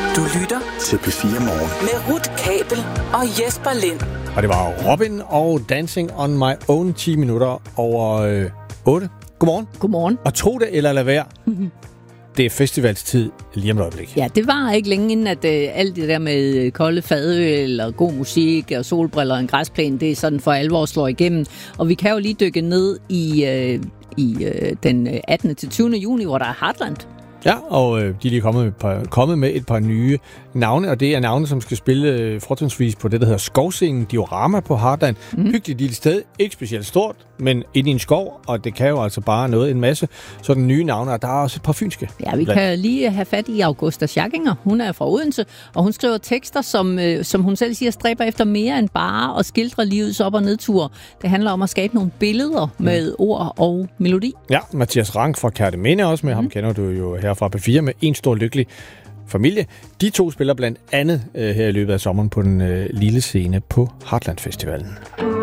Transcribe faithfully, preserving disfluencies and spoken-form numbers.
Du lytter til P fire Morgen med Ruth Kabel og Jesper Lind. Og det var Robin og Dancing on My Own, ti minutter over øh, otte. Godmorgen. Godmorgen. Og tro det eller lad være. Det er festivalstid lige om et øjeblik. Ja, det var ikke længe inden, at øh, alt det der med kolde fadøl og god musik og solbriller og en græsplæne, det er sådan for alvor slår igennem. Og vi kan jo lige dykke ned i, øh, i øh, den attende til tyvende juni, hvor der er Heartland. Ja, og øh, de er lige kommet med, par, kommet med et par nye navne, og det er navne, som skal spille øh, fortrinsvis på det, der hedder Skovscenen Diorama på Heartland. Mm. Hyggeligt lille sted, ikke specielt stort, men inde i en skov, og det kan jo altså bare noget en masse sådan nye navne, og der er også et par fynske. Ja, vi kan lige have fat i Augusta Schackinger. Hun er fra Odense, og hun skriver tekster, som, øh, som hun selv siger, stræber efter mere end bare at skildre livets op- og nedture. Det handler om at skabe nogle billeder mm. med ord og melodi. Ja, Mathias Rank fra Kærteminde også med, mm. ham kender du jo her fra P fire med En Stor Lykkelig Familie. De to spiller blandt andet øh, her i løbet af sommeren på den øh, lille scene på Heartland Festivalen.